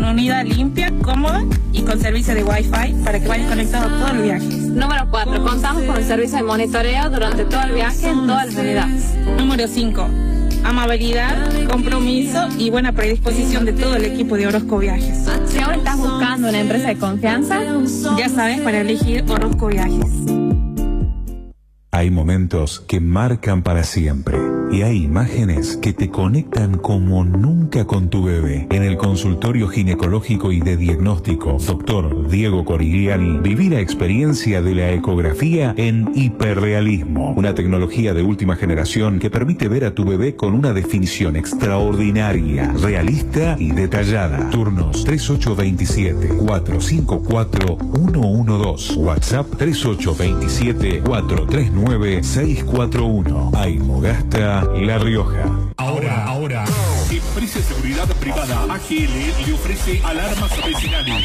una unidad limpia, cómoda y con servicio de Wi-Fi para que vayas conectado todo el viaje. Número 4. Contamos con el servicio de monitoreo durante todo el viaje en todas las unidades. Número 5. Amabilidad, compromiso y buena predisposición de todo el equipo de Orozco Viajes. Si ahora estás buscando una empresa de confianza, ya sabes para elegir Orozco Viajes. Hay momentos que marcan para siempre y hay imágenes que te conectan como nunca con tu bebé. En el consultorio ginecológico y de diagnóstico, Dr. Diego Corigliani, viví la experiencia de la ecografía en hiperrealismo, una tecnología de última generación que permite ver a tu bebé con una definición extraordinaria, realista y detallada. Turnos 3827-454-112, WhatsApp 3827-439-641. Aimogasta, La Rioja. Ahora, Empresa de Seguridad Privada AGL le ofrece alarmas vecinales,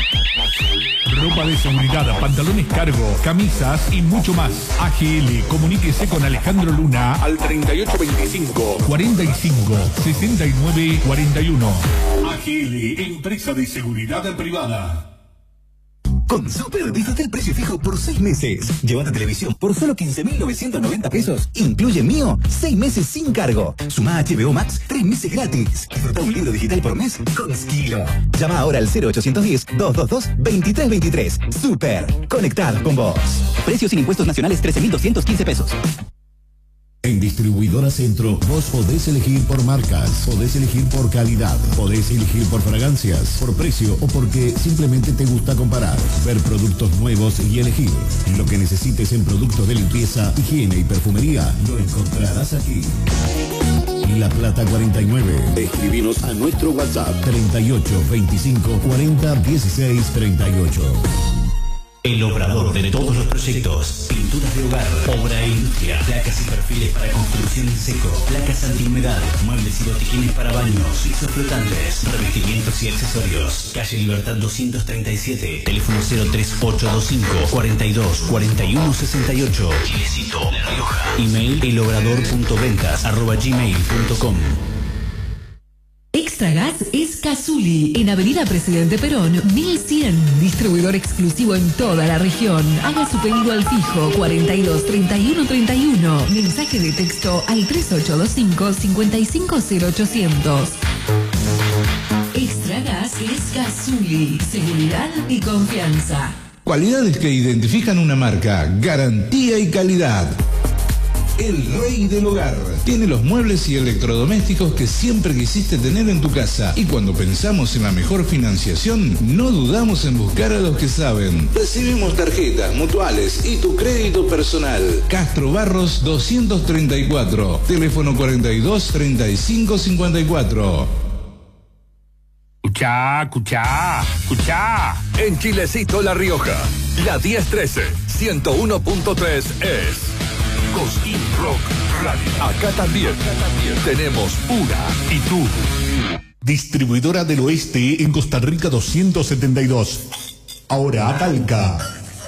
ropa de seguridad, pantalones cargo, camisas y mucho más. AGL, comuníquese con Alejandro Luna al 3825 45 69 41. AGL, Empresa de Seguridad Privada. Con Super disfruta el precio fijo por 6 meses. Llévate televisión por solo 15.990 pesos. Incluye Mío, 6 meses sin cargo. Suma HBO Max, 3 meses gratis. Disfruta un libro digital por mes con Skilo. Llama ahora al 0810-222-2323. Super, conectados con vos. Precios sin impuestos nacionales 13.215 pesos. En Distribuidora Centro, vos podés elegir por marcas, podés elegir por calidad, podés elegir por fragancias, por precio o porque simplemente te gusta comparar, ver productos nuevos y elegir. Lo que necesites en productos de limpieza, higiene y perfumería, lo encontrarás aquí. La Plata 49. Escribinos a nuestro WhatsApp 38 25 40 16 38. El obrador de todos los proyectos, pinturas de hogar, obra e industria, placas y perfiles para construcción en seco, placas antihumedad, muebles y botiquines para baños, pisos flotantes, revestimientos y accesorios. Calle Libertad 237, teléfono 03825 42 41 68. Chilecito, La Rioja. Email elobrador.ventas@gmail.com. Extragas es Cazuli, en Avenida Presidente Perón, 1100. Distribuidor exclusivo en toda la región. Haga su pedido al fijo 42 31 31. Mensaje de texto al 3825 550800. Extragas es Cazuli. Seguridad y confianza. Cualidades que identifican una marca, garantía y calidad. El Rey del Hogar. Tiene los muebles y electrodomésticos que siempre quisiste tener en tu casa. Y cuando pensamos en la mejor financiación, no dudamos en buscar a los que saben. Recibimos tarjetas, mutuales y tu crédito personal. Castro Barros 234. Teléfono 42 35 54. Escuchá. En Chilecito, La Rioja, la 1013, 101.3 es Cosquín Rock Radio. Acá también tenemos una y tú. Distribuidora del Oeste en Costa Rica 272. Ahora Talca.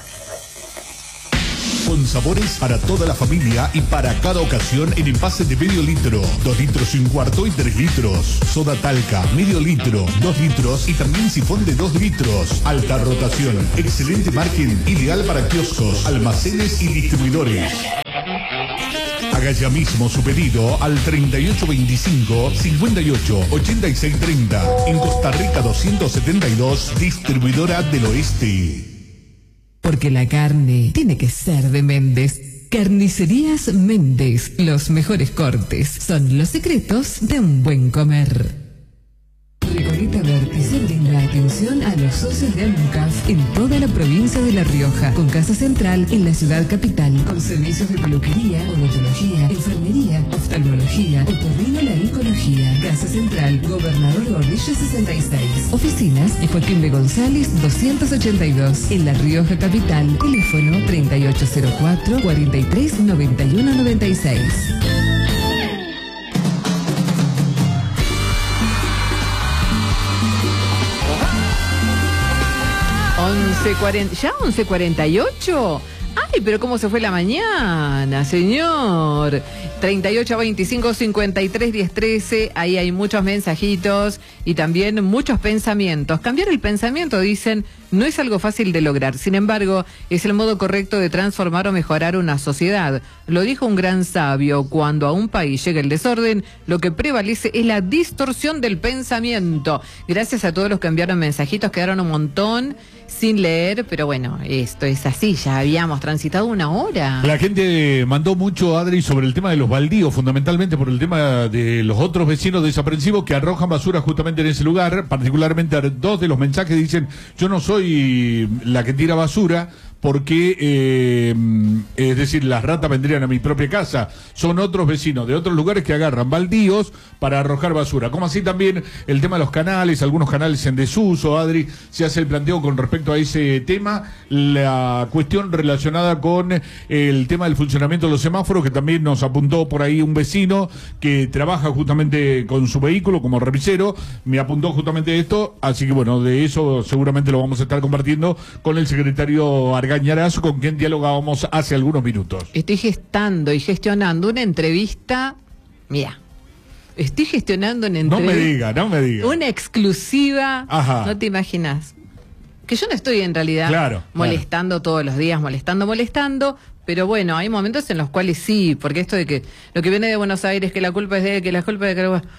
Con sabores para toda la familia y para cada ocasión en envases de medio litro, 2 litros y un cuarto y 3 litros. Soda Talca, medio litro, 2 litros y también sifón de 2 litros. Alta rotación, excelente margen, ideal para kioscos, almacenes y distribuidores. Haga ya mismo su pedido al 3825 58 86 30. En Costa Rica 272, Distribuidora del Oeste. Porque la carne tiene que ser de Méndez. Carnicerías Méndez. Los mejores cortes son los secretos de un buen comer. Recoleta Berti se brinda atención a los socios de Almucas en toda la provincia de La Rioja, con casa central en la ciudad capital, con servicios de peluquería, odontología, enfermería, oftalmología, otorrinolaringología. Casa central, Gobernador Gordillo 66. Oficinas de Joaquín B. González 282, en La Rioja capital. Teléfono 3804 43 91 96. 11:40, ya 11:48. Ay, pero cómo se fue la mañana, señor. 38 25 53 10 13. Ahí hay muchos mensajitos y también muchos pensamientos. Cambiar el pensamiento, dicen, no es algo fácil de lograr. Sin embargo, es el modo correcto de transformar o mejorar una sociedad. Lo dijo un gran sabio: cuando a un país llega el desorden, lo que prevalece es la distorsión del pensamiento. Gracias a todos los que enviaron mensajitos, quedaron un montón sin leer, pero bueno, esto es así, ya habíamos transitado una hora. La gente mandó mucho, Adri, sobre el tema de los baldíos, fundamentalmente por el tema de los otros vecinos desaprensivos que arrojan basura justamente en ese lugar. Particularmente dos de los mensajes dicen: yo no soy la que tira basura, porque, es decir, las ratas vendrían a mi propia casa. Son otros vecinos de otros lugares que agarran baldíos para arrojar basura. Como así también el tema de los canales, algunos canales en desuso, Adri, se hace el planteo con respecto a ese tema. La cuestión relacionada con el tema del funcionamiento de los semáforos, que también nos apuntó por ahí un vecino que trabaja justamente con su vehículo como revisero, me apuntó justamente esto, así que bueno, de eso seguramente lo vamos a estar compartiendo con el secretario Argañarás, con quien dialogábamos hace algunos minutos. Estoy gestando y gestionando una entrevista, mira, estoy gestionando una entrevista. No me diga. Una exclusiva. Ajá. No te imaginas. Que yo no estoy en realidad molestando todos los días, molestando, pero bueno, hay momentos en los cuales sí, porque esto de que lo que viene de Buenos Aires, que la culpa es de él, que la culpa es de que...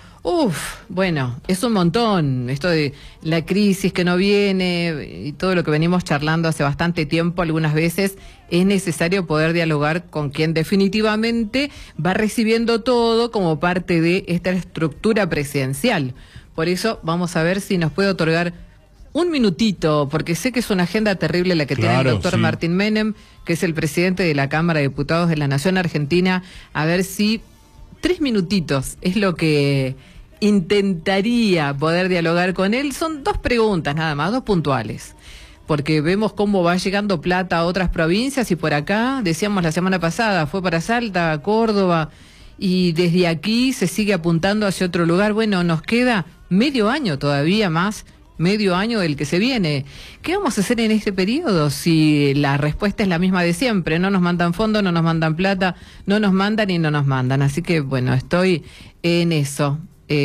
bueno, es un montón, esto de la crisis que no viene y todo lo que venimos charlando hace bastante tiempo. Algunas veces es necesario poder dialogar con quien definitivamente va recibiendo todo como parte de esta estructura presidencial. Por eso vamos a ver si nos puede otorgar un minutito, porque sé que es una agenda terrible la que tiene el doctor Martín Menem, que es el presidente de la Cámara de Diputados de la Nación Argentina. A ver si 3 minutitos es lo que intentaría poder dialogar con él. Son 2 preguntas nada más, 2 puntuales, porque vemos cómo va llegando plata a otras provincias y por acá, decíamos la semana pasada, fue para Salta, Córdoba, y desde aquí se sigue apuntando hacia otro lugar. Bueno, nos queda medio año todavía más, medio año del que se viene. ¿Qué vamos a hacer en este periodo si la respuesta es la misma de siempre? No nos mandan fondos, no nos mandan plata, no nos mandan y no nos mandan. Así que bueno, estoy en eso.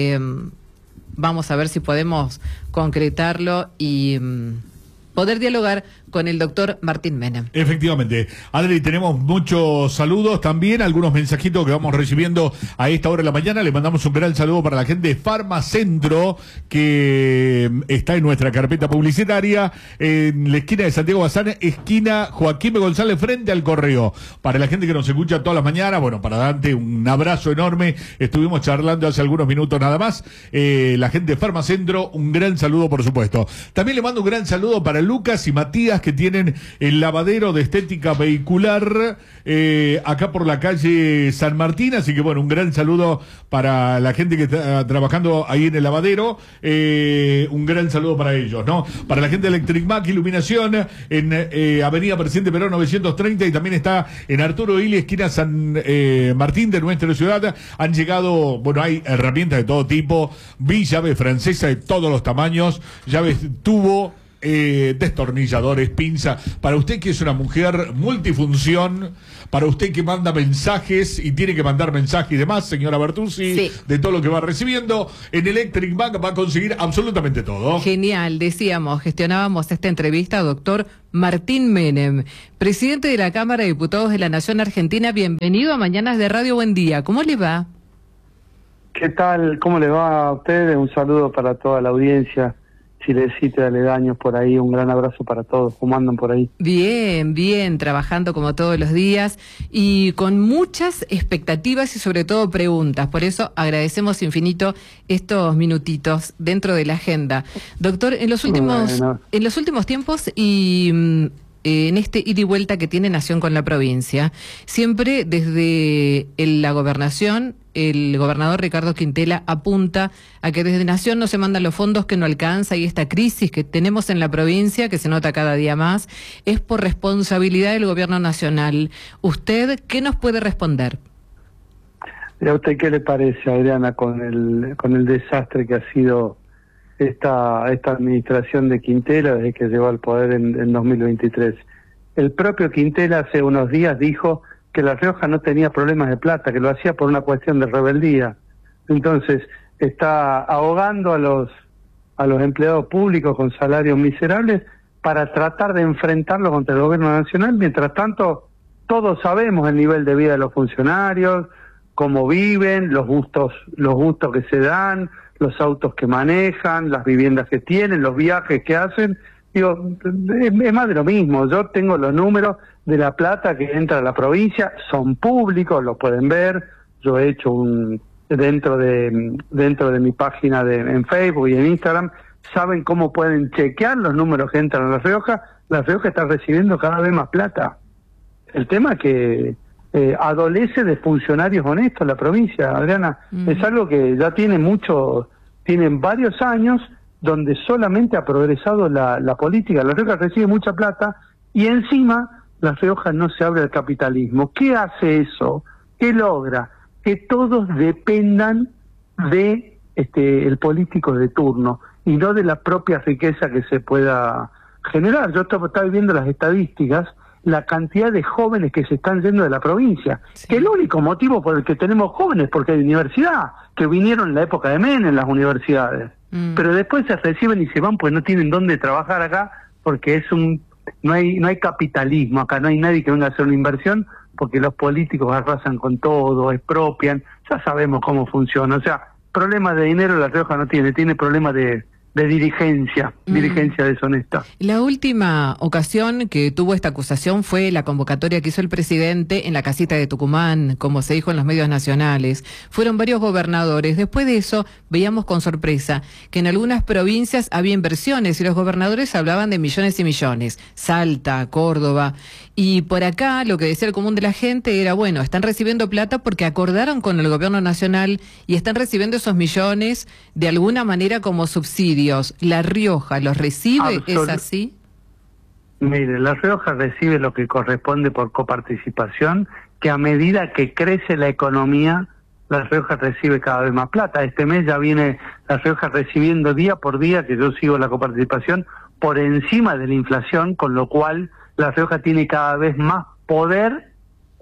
Vamos a ver si podemos concretarlo y poder dialogar con el doctor Martín Menem. Efectivamente. Adri, tenemos muchos saludos también, algunos mensajitos que vamos recibiendo a esta hora de la mañana. Le mandamos un gran saludo para la gente de Farmacentro, que está en nuestra carpeta publicitaria, en la esquina de Santiago Bazán, esquina Joaquín González, frente al Correo. Para la gente que nos escucha todas las mañanas, bueno, para darte un abrazo enorme, estuvimos charlando hace algunos minutos nada más. La gente de Farmacentro, un gran saludo, por supuesto. También le mando un gran saludo para Lucas y Matías, que tienen el lavadero de estética vehicular acá por la calle San Martín. Así que bueno, un gran saludo para la gente que está trabajando ahí en el lavadero. Un gran saludo para ellos, ¿no? Para la gente de Electric Mac Iluminación en Avenida Presidente Perón 930, y también está en Arturo Ili, esquina San Martín de nuestra ciudad. Han llegado, bueno, hay herramientas de todo tipo, vi llave francesa de todos los tamaños, llaves tubo, destornilladores, pinza, para usted que es una mujer multifunción, para usted que manda mensajes y tiene que mandar mensajes y demás, señora Bertuzzi, de todo lo que va recibiendo, en Electric Bank va a conseguir absolutamente todo. Genial, decíamos, gestionábamos esta entrevista, doctor Martín Menem, presidente de la Cámara de Diputados de la Nación Argentina. Bienvenido a Mañanas de Radio. Buen día, ¿cómo le va? ¿Qué tal? ¿Cómo le va a ustedes? Un saludo para toda la audiencia. Chilecita, aledaños por ahí, un gran abrazo para todos. ¿Cómo andan por ahí? Bien, bien, trabajando como todos los días y con muchas expectativas y sobre todo preguntas. Por eso agradecemos infinito estos minutitos dentro de la agenda. Doctor, en los últimos tiempos y en este ida y vuelta que tiene Nación con la provincia, siempre desde la gobernación, el gobernador Ricardo Quintela apunta a que desde Nación no se mandan los fondos, que no alcanza, y esta crisis que tenemos en la provincia, que se nota cada día más, es por responsabilidad del gobierno nacional. ¿Usted qué nos puede responder? ¿A usted qué le parece, Adriana, con el desastre que ha sido esta administración de Quintela desde que llegó al poder en 2023? el propio Quintela hace unos días dijo que La Rioja no tenía problemas de plata, que lo hacía por una cuestión de rebeldía. Entonces, está ahogando a los empleados públicos con salarios miserables para tratar de enfrentarlo contra el gobierno nacional. Mientras tanto, todos sabemos el nivel de vida de los funcionarios, cómo viven, los gustos que se dan, los autos que manejan, las viviendas que tienen, los viajes que hacen. Digo, es más de lo mismo. Yo tengo los números de la plata que entra a la provincia, son públicos, los pueden ver. Yo he hecho dentro de mi página en Facebook y en Instagram, saben cómo pueden chequear los números que entran a La Rioja. La Rioja está recibiendo cada vez más plata. El tema es que adolece de funcionarios honestos la provincia, Adriana. Es algo que ya tienen varios años donde solamente ha progresado la política. La Rioja recibe mucha plata y encima La Rioja no se abre al capitalismo. ¿Qué hace eso? ¿Qué logra? Que todos dependan de el político de turno y no de la propia riqueza que se pueda generar. Yo estaba viendo las estadísticas, la cantidad de jóvenes que se están yendo de la provincia, que el único motivo por el que tenemos jóvenes porque hay universidad, que vinieron en la época de Menem en las universidades, pero después se reciben y se van pues no tienen dónde trabajar acá porque no hay capitalismo acá, no hay nadie que venga a hacer una inversión porque los políticos arrasan con todo, expropian, ya sabemos cómo funciona. O sea, problemas de dinero La Rioja no tiene problemas de dirigencia deshonesta. La última ocasión que tuvo esta acusación fue la convocatoria que hizo el presidente en la casita de Tucumán, como se dijo en los medios nacionales. Fueron varios gobernadores. Después de eso, veíamos con sorpresa que en algunas provincias había inversiones y los gobernadores hablaban de millones y millones. Salta, Córdoba. Y por acá lo que decía el común de la gente era, bueno, están recibiendo plata porque acordaron con el gobierno nacional y están recibiendo esos millones de alguna manera como subsidio. ¿La Rioja los recibe? ¿Es así? Mire, La Rioja recibe lo que corresponde por coparticipación, que a medida que crece la economía, La Rioja recibe cada vez más plata. Este mes ya viene La Rioja recibiendo día por día, que yo sigo la coparticipación, por encima de la inflación, con lo cual La Rioja tiene cada vez más poder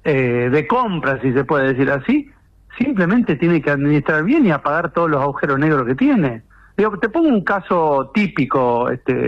de compra, si se puede decir así. Simplemente tiene que administrar bien y apagar todos los agujeros negros que tiene. Te pongo un caso típico,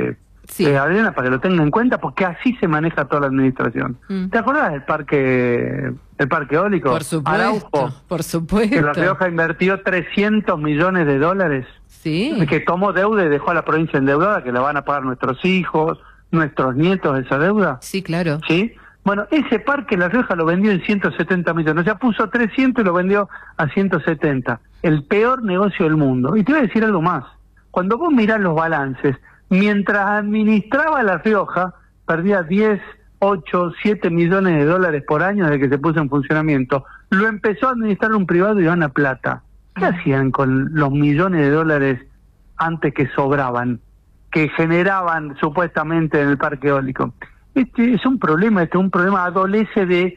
Adriana, para que lo tenga en cuenta, porque así se maneja toda la administración. ¿Te acordás del parque eólico? Por supuesto, Araujo, por supuesto. Que La Rioja invirtió $300 millones, sí, que tomó deuda y dejó a la provincia endeudada, que la van a pagar nuestros hijos, nuestros nietos, esa deuda. Sí, claro. ¿Sí? Bueno, ese parque La Rioja lo vendió en 170 millones, o sea, puso 300 y lo vendió a 170. El peor negocio del mundo. Y te voy a decir algo más. Cuando vos mirás los balances, mientras administraba La Rioja, perdía 10, 8, 7 millones de dólares por año desde que se puso en funcionamiento. Lo empezó a administrar un privado y gana plata. ¿Qué hacían con los millones de dólares antes que sobraban, que generaban supuestamente en el parque eólico? Es un problema, adolece de...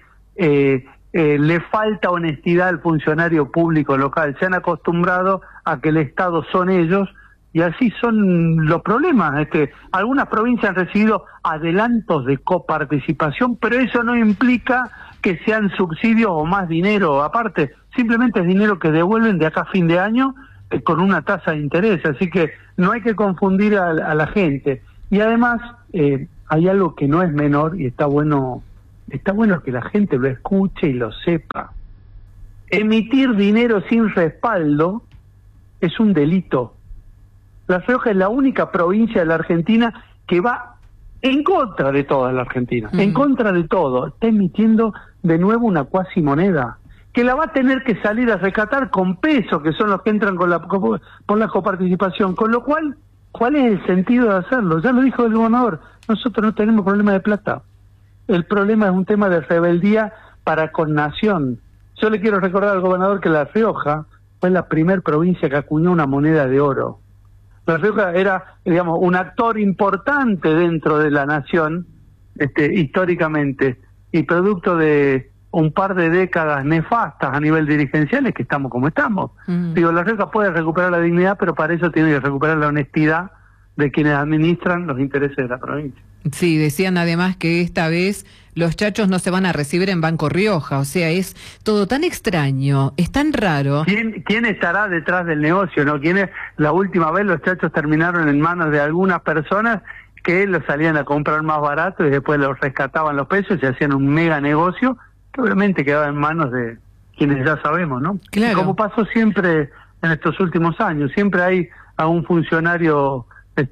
le falta honestidad al funcionario público local. Se han acostumbrado a que el Estado son ellos y así son los problemas. Algunas provincias han recibido adelantos de coparticipación, pero eso no implica que sean subsidios o más dinero. Aparte, simplemente es dinero que devuelven de acá a fin de año con una tasa de interés. Así que no hay que confundir a la gente. Y además, hay algo que no es menor y está bueno que la gente lo escuche y lo sepa. Emitir dinero sin respaldo es un delito. La Rioja es la única provincia de la Argentina que va en contra de toda la Argentina, en contra de todo. Está emitiendo de nuevo una cuasimoneda, que la va a tener que salir a rescatar con pesos, que son los que entran por la coparticipación. Con lo cual, ¿cuál es el sentido de hacerlo? Ya lo dijo el gobernador, nosotros no tenemos problema de plata. El problema es un tema de rebeldía para con nación. Yo le quiero recordar al gobernador que La Rioja fue la primer provincia que acuñó una moneda de oro. La Rioja era, digamos, un actor importante dentro de la nación, históricamente, y producto de un par de décadas nefastas a nivel dirigencial es que estamos como estamos. Digo, La Rioja puede recuperar la dignidad, pero para eso tiene que recuperar la honestidad de quienes administran los intereses de la provincia. Sí, decían además que esta vez los chachos no se van a recibir en Banco Rioja, o sea, es todo tan extraño, es tan raro. ¿Quién estará detrás del negocio, no? La última vez los chachos terminaron en manos de algunas personas que los salían a comprar más barato y después los rescataban los pesos y hacían un mega negocio que obviamente quedaba en manos de quienes ya sabemos, ¿no? Claro. Y como pasó siempre en estos últimos años, siempre hay a un funcionario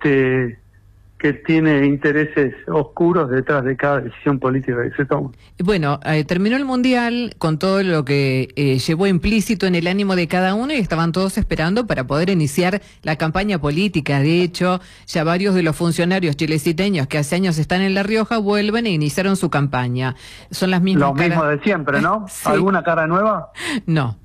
que tiene intereses oscuros detrás de cada decisión política que se toma. Bueno, terminó el Mundial con todo lo que llevó implícito en el ánimo de cada uno y estaban todos esperando para poder iniciar la campaña política. De hecho, ya varios de los funcionarios chileciteños que hace años están en La Rioja vuelven e iniciaron su campaña. Son las mismas Lo mismo de siempre, ¿no? Sí. ¿Alguna cara nueva? No,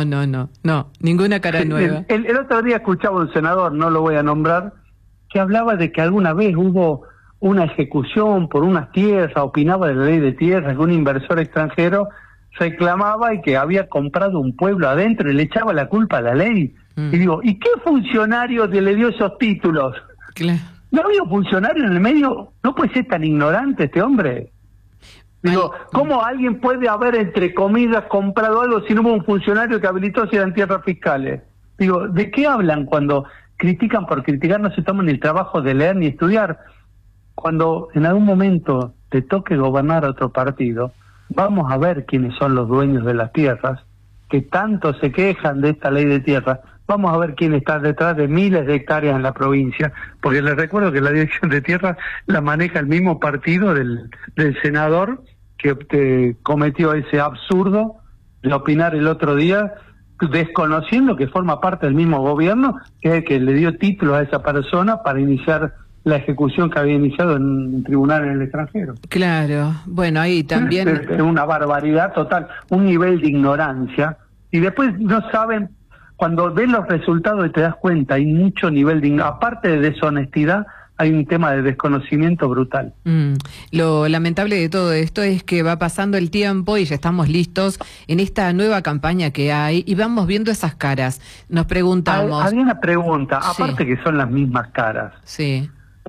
ninguna cara nueva. El otro día escuchaba un senador, no lo voy a nombrar, que hablaba de que alguna vez hubo una ejecución por unas tierras, opinaba de la ley de tierras, que un inversor extranjero reclamaba y que había comprado un pueblo adentro y le echaba la culpa a la ley. Y digo, ¿y qué funcionario le dio esos títulos? Claro. ¿No había un funcionario en el medio? ¿No puede ser tan ignorante este hombre? Digo, ¿cómo alguien puede haber, entre comillas, comprado algo si no hubo un funcionario que habilitó si eran tierras fiscales? Digo, ¿de qué hablan cuando critican por criticar? No se toman el trabajo de leer ni estudiar. Cuando en algún momento te toque gobernar a otro partido, vamos a ver quiénes son los dueños de las tierras, que tanto se quejan de esta ley de tierras. Vamos a ver quién está detrás de miles de hectáreas en la provincia, porque les recuerdo que la dirección de tierras la maneja el mismo partido del senador que cometió ese absurdo de opinar el otro día, desconociendo que forma parte del mismo gobierno, que es el que le dio título a esa persona para iniciar la ejecución que había iniciado en un tribunal en el extranjero. Claro, bueno, ahí también... Es una barbaridad total, un nivel de ignorancia, y después no saben, cuando ven los resultados y te das cuenta, hay mucho nivel de ignorancia, aparte de deshonestidad, hay un tema de desconocimiento brutal. Lo lamentable de todo esto es que va pasando el tiempo y ya estamos listos en esta nueva campaña que hay y vamos viendo esas caras. Nos preguntamos... Había una pregunta, aparte que son las mismas caras. Sí.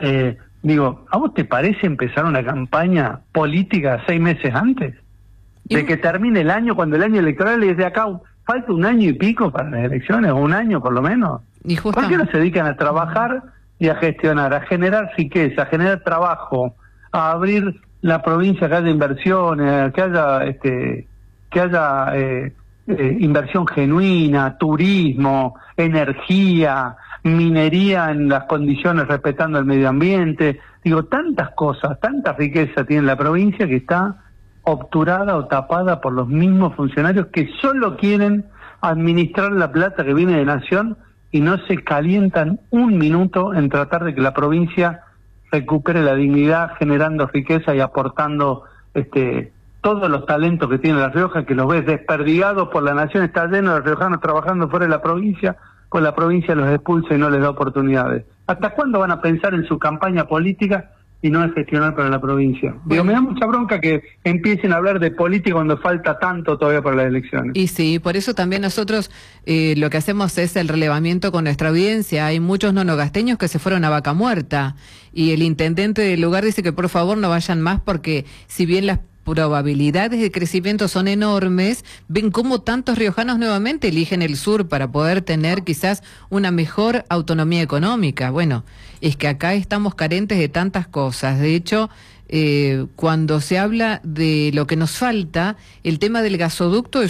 Digo, ¿a vos te parece empezar una campaña política 6 meses antes? De que termine el año, cuando el año electoral y desde acá falta un año y pico para las elecciones, o un año por lo menos. ¿Por qué no se dedican a trabajar y a gestionar, a generar riqueza, a generar trabajo, a abrir la provincia, que haya inversiones, que haya inversión genuina, turismo, energía, minería en las condiciones respetando el medio ambiente? Digo, tantas cosas, tanta riqueza tiene la provincia que está obturada o tapada por los mismos funcionarios que solo quieren administrar la plata que viene de Nación y no se calientan un minuto en tratar de que la provincia recupere la dignidad, generando riqueza y aportando todos los talentos que tiene La Rioja, que los ves desperdigados por la Nación, está lleno de riojanos trabajando fuera de la provincia, pues la provincia los expulsa y no les da oportunidades. ¿Hasta cuándo van a pensar en su campaña política y no en gestionar para la provincia? Digo, me da mucha bronca que empiecen a hablar de política cuando falta tanto todavía para las elecciones. Y sí, por eso también nosotros lo que hacemos es el relevamiento con nuestra audiencia. Hay muchos nonogasteños que se fueron a Vaca Muerta y el intendente del lugar dice que por favor no vayan más porque si bien las probabilidades de crecimiento son enormes, ven cómo tantos riojanos nuevamente eligen el sur para poder tener quizás una mejor autonomía económica. Bueno, es que acá estamos carentes de tantas cosas. De hecho, cuando se habla de lo que nos falta, el tema del gasoducto es